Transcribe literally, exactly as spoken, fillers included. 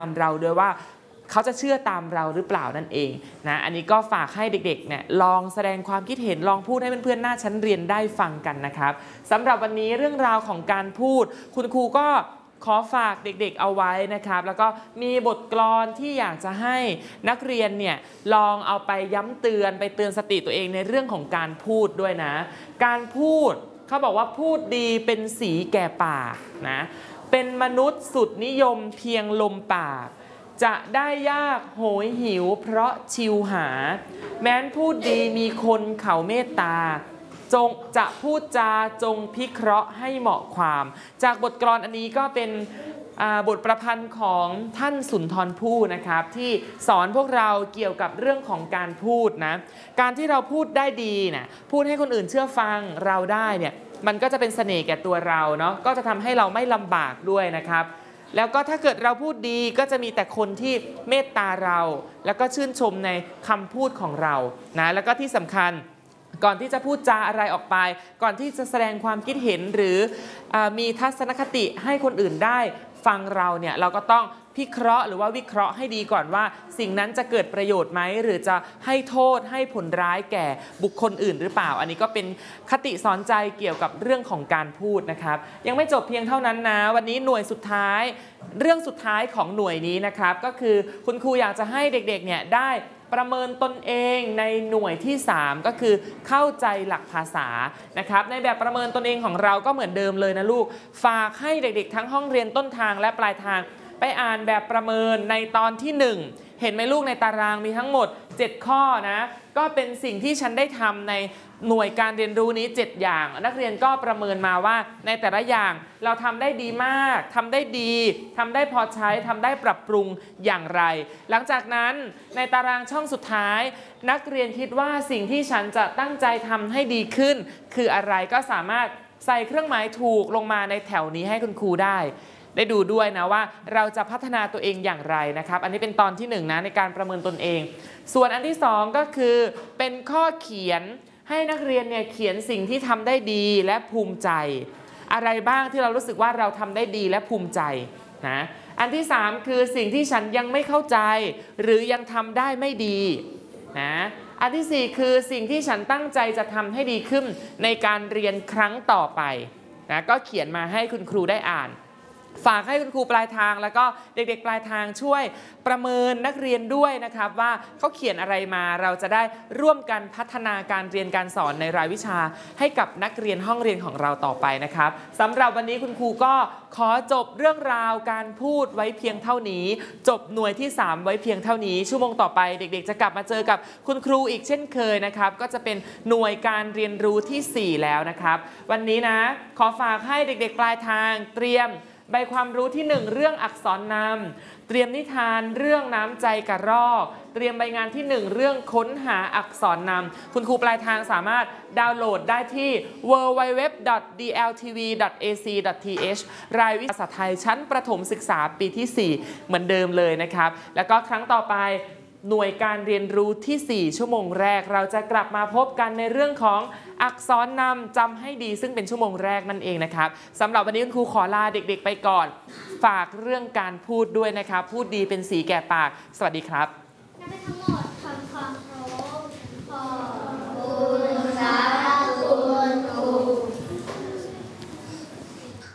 ตามเราด้วยว่าเขาจะเชื่อตามเราหรือเปล่านั่นเองนะอันนี้ก็ฝากให้เด็กๆเนี่ยลองแสดงความคิดเห็นลองพูดให้เพื่อนๆหน้าชั้นเรียนได้ฟังกันนะครับสำหรับวันนี้เรื่องราวของการพูดคุณครูก็ขอฝากเด็กๆเอาไว้นะครับแล้วก็มีบทกลอนที่อยากจะให้นักเรียนเนี่ยลองเอาไปย้ำเตือนไปเตือนสติตัวเองในเรื่องของการพูดด้วยนะการพูดเขาบอกว่าพูดดีเป็นสีแก่ปากนะเป็นมนุษย์สุดนิยมเพียงลมปากจะได้ยากโหยหิวเพราะชิวหาแม้นพูดดีมีคนเขาเมตตาจงจะพูดจาจงพิเคราะห์ให้เหมาะความจากบทกลอนอันนี้ก็เป็นบทประพันธ์ของท่านสุนทรภู่นะครับที่สอนพวกเราเกี่ยวกับเรื่องของการพูดนะการที่เราพูดได้ดีนะพูดให้คนอื่นเชื่อฟังเราได้เนี่ยมันก็จะเป็นเสน่ห์แก่ตัวเราเนาะก็จะทำให้เราไม่ลำบากด้วยนะครับแล้วก็ถ้าเกิดเราพูดดีก็จะมีแต่คนที่เมตตาเราแล้วก็ชื่นชมในคำพูดของเรานะแล้วก็ที่สำคัญก่อนที่จะพูดจาอะไรออกไปก่อนที่จะแสดงความคิดเห็นหรืออมีทัศนคติให้คนอื่นได้ฟังเราเนี่ยเราก็ต้องพิเคราะห์หรือว่าวิเคราะห์ให้ดีก่อนว่าสิ่งนั้นจะเกิดประโยชน์ไหมหรือจะให้โทษให้ผลร้ายแก่บุคคลอื่นหรือเปล่าอันนี้ก็เป็นคติสอนใจเกี่ยวกับเรื่องของการพูดนะครับยังไม่จบเพียงเท่านั้นนะวันนี้หน่วยสุดท้ายเรื่องสุดท้ายของหน่วยนี้นะครับก็คือคุณครูอยากจะให้เด็กๆเนี่ยได้ประเมินตนเองในหน่วยที่สามก็คือเข้าใจหลักภาษานะครับในแบบประเมินตนเองของเราก็เหมือนเดิมเลยนะลูกฝากให้เด็กๆทั้งห้องเรียนต้นทางและปลายทางไปอ่านแบบประเมินในตอนที่หนึ่งเห็นไหมลูกในตารางมีทั้งหมดเจ็ดข้อนะก็เป็นสิ่งที่ฉันได้ทำในหน่วยการเรียนรู้นี้เจ็ดอย่างนักเรียนก็ประเมินมาว่าในแต่ละอย่างเราทำได้ดีมากทำได้ดีทำได้พอใช้ทำได้ปรับปรุงอย่างไรหลังจากนั้นในตารางช่องสุดท้ายนักเรียนคิดว่าสิ่งที่ฉันจะตั้งใจทำให้ดีขึ้นคืออะไรก็สามารถใส่เครื่องหมายถูกลงมาในแถวนี้ให้คุณครูได้ได้ดูด้วยนะว่าเราจะพัฒนาตัวเองอย่างไรนะครับอันนี้เป็นตอนที่หนึ่งนะในการประเมินตนเองส่วนอันที่สองก็คือเป็นข้อเขียนให้นักเรียนเนี่ยเขียนสิ่งที่ทำได้ดีและภูมิใจอะไรบ้างที่เรารู้สึกว่าเราทำได้ดีและภูมิใจนะอันที่สามคือสิ่งที่ฉันยังไม่เข้าใจหรือยังทำได้ไม่ดีนะอันที่สี่คือสิ่งที่ฉันตั้งใจจะทำให้ดีขึ้นในการเรียนครั้งต่อไปนะก็เขียนมาให้คุณครูได้อ่านฝากให้คุณครูปลายทางแล้วก็เด็กๆปลายทางช่วยประเมินนักเรียนด้วยนะครับว่าเขาเขียนอะไรมาเราจะได้ร่วมกันพัฒนาการเรียนการสอนในรายวิชาให้กับนักเรียนห้องเรียนของเราต่อไปนะครับสำหรับวันนี้คุณครูก็ขอจบเรื่องราวการพูดไว้เพียงเท่านี้จบหน่วยที่สามไว้เพียงเท่านี้ชั่วโมงต่อไปเด็กๆจะกลับมาเจอกับคุณครูอีกเช่นเคยนะครับก็จะเป็นหน่วยการเรียนรู้ที่สี่แล้วนะครับวันนี้นะขอฝากให้เด็กๆปลายทางเตรียมใบความรู้ที่หนึ่งเรื่องอักษรนำเตรียมนิทานเรื่องน้ำใจกระรอกเตรียมใบงานที่หนึ่งเรื่องค้นหาอักษรนำคุณครูปลายทางสามารถดาวน์โหลดได้ที่ ดับเบิลยู ดับเบิลยู ดับเบิลยู ดอท ดี แอล ที วี ดอท เอ ซี ดอท ที เอช รายวิชาภาษาไทยชั้นประถมศึกษาปีที่สี่เหมือนเดิมเลยนะครับแล้วก็ครั้งต่อไปหน่วยการเรียนรู้ที่สี่ชั่วโมงแรกเราจะกลับมาพบกันในเรื่องของอักษรนำจำให้ดีซึ่งเป็นชั่วโมงแรกนั่นเองนะครับสำหรับวันนี้คุณครูขอลาเด็กๆไปก่อนฝากเรื่องการพูดด้วยนะครับพูดดีเป็นสีแก่ปากสวัสดีครับ